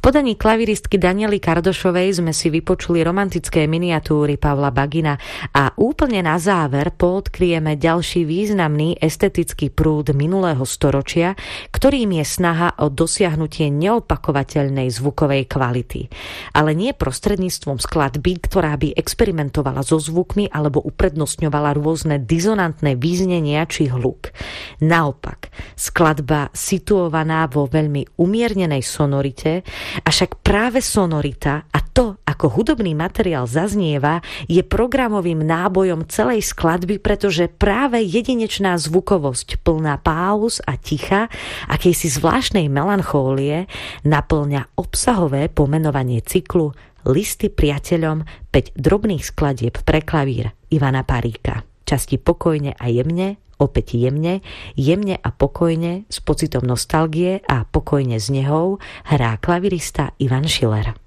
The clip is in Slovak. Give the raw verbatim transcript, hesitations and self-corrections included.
podaní klaviristky Daniely Kardošovej sme si vypočuli romantické miniatúry Pavla Bagina a úplne na záver poodkryjeme ďalší významný estetický prúd minulého storočia, ktorým je snaha o dosiahnutie neopakovateľnej zvukovej kvality. Ale nie prostredníctvom skladby, ktorá by experimentovala so zvukmi alebo uprednostňovala rôzne dizonantné význenia či hluk. Naopak, skladba situovaná vo veľmi umiernenej sonorite, avšak práve sonorita a to, ako hudobný materiál zaznieva, je programovým nábojom celej skladby, pretože práve jedinečná zvukovosť plná páuz a ticha, akejsi zvláštnej melanchólie, naplňa obsahové pomenovanie cyklu Listy priateľom, päť drobných skladieb pre klavír Ivana Paríka. Časti pokojne a jemne, opäť jemne, jemne a pokojne, s pocitom nostalgie a pokojne s nehou hrá klavirista Ivan Schiller.